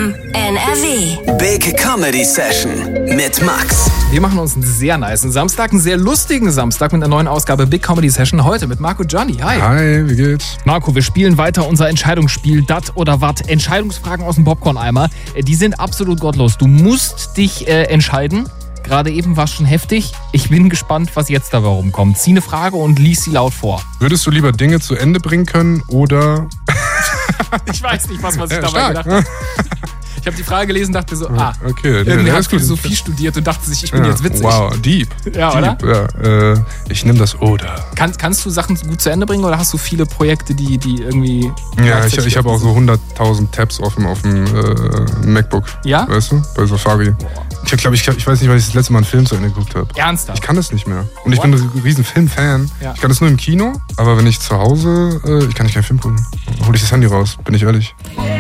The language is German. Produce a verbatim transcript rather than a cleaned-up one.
M N R W. Big Comedy Session mit Max. Wir machen uns einen sehr nicen Samstag, einen sehr lustigen Samstag mit einer neuen Ausgabe Big Comedy Session. Heute mit Marco Gianni. Hi. Hi, wie geht's? Marco, wir spielen weiter unser Entscheidungsspiel Dat oder Wat. Entscheidungsfragen aus dem Popcorn-Eimer. Die sind absolut gottlos. Du musst dich äh, entscheiden. Gerade eben war es schon heftig. Ich bin gespannt, was jetzt dabei rumkommt. Zieh eine Frage und lies sie laut vor. Würdest du lieber Dinge zu Ende bringen können oder... Ich weiß nicht, was man sich ja, dabei stark. gedacht hat. Ich habe die Frage gelesen und dachte so, ah, okay, irgendwie ja, hat ist gut. Philosophie studiert und dachte sich, ich bin ja, jetzt witzig. Wow, deep. Ja, deep, oder? Ja, äh, ich nehme das Oder. Kann, kannst du Sachen gut zu Ende bringen oder hast du viele Projekte, die, die irgendwie... Ja, ich, ich habe auch so hunderttausend Tabs offen auf dem äh, MacBook. Ja? Weißt du? Bei Safari. Ich glaube, ich, ich weiß nicht, weil ich das letzte Mal einen Film zu Ende geguckt habe. Ernsthaft? Ich kann das nicht mehr. Und ich What? bin ein riesen Filmfan. Ja. Ich kann das nur im Kino, aber wenn ich zu Hause, äh, ich kann nicht keinen Film gucken. Hol ich das Handy raus, bin ich ehrlich.